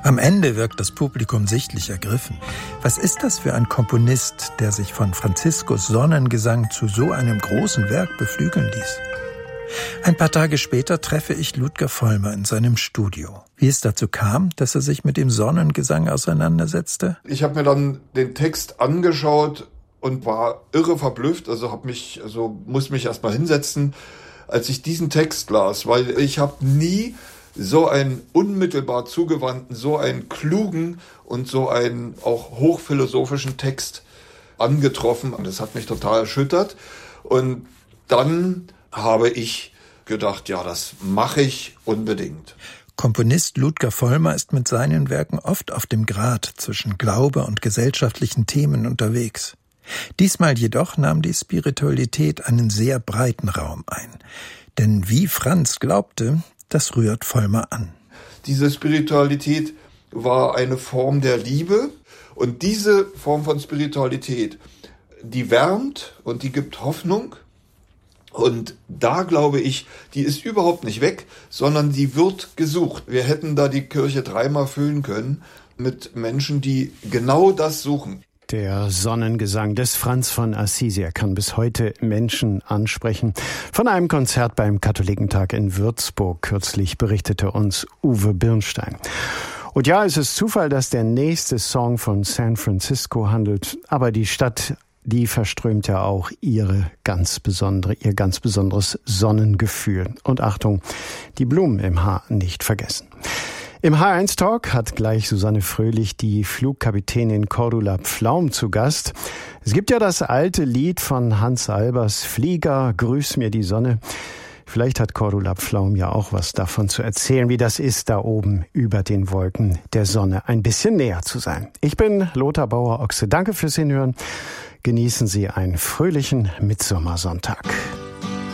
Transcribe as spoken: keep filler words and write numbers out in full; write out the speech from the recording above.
Am Ende wirkt das Publikum sichtlich ergriffen. Was ist das für ein Komponist, der sich von Franziskus Sonnengesang zu so einem großen Werk beflügeln ließ? Ein paar Tage später treffe ich Ludger Vollmer in seinem Studio. Wie es dazu kam, dass er sich mit dem Sonnengesang auseinandersetzte? Ich habe mir dann den Text angeschaut und war irre verblüfft. Also habe mich, also muss mich erst mal hinsetzen, als ich diesen Text las, weil ich habe nie so einen unmittelbar zugewandten, so einen klugen und so einen auch hochphilosophischen Text angetroffen. Und das hat mich total erschüttert. Und dann habe ich gedacht, ja, das mache ich unbedingt. Komponist Ludger Vollmer ist mit seinen Werken oft auf dem Grat zwischen Glaube und gesellschaftlichen Themen unterwegs. Diesmal jedoch nahm die Spiritualität einen sehr breiten Raum ein. Denn wie Franz glaubte, das rührt Vollmer an. Diese Spiritualität war eine Form der Liebe. Und diese Form von Spiritualität, die wärmt und die gibt Hoffnung. Und da glaube ich, die ist überhaupt nicht weg, sondern die wird gesucht. Wir hätten da die Kirche dreimal füllen können mit Menschen, die genau das suchen. Der Sonnengesang des Franz von Assisi, er kann bis heute Menschen ansprechen. Von einem Konzert beim Katholikentag in Würzburg kürzlich berichtete uns Uwe Birnstein. Und ja, es ist Zufall, dass der nächste Song von San Francisco handelt, aber die Stadt, die verströmt ja auch ihre ganz besondere, ihr ganz besonderes Sonnengefühl. Und Achtung, die Blumen im Haar nicht vergessen. Im H eins Talk hat gleich Susanne Fröhlich die Flugkapitänin Cordula Pflaum zu Gast. Es gibt ja das alte Lied von Hans Albers, Flieger, grüß mir die Sonne. Vielleicht hat Cordula Pflaum ja auch was davon zu erzählen, wie das ist, da oben über den Wolken der Sonne ein bisschen näher zu sein. Ich bin Lothar Bauer-Ochse. Danke fürs Hinhören. Genießen Sie einen fröhlichen Mitsommersonntag.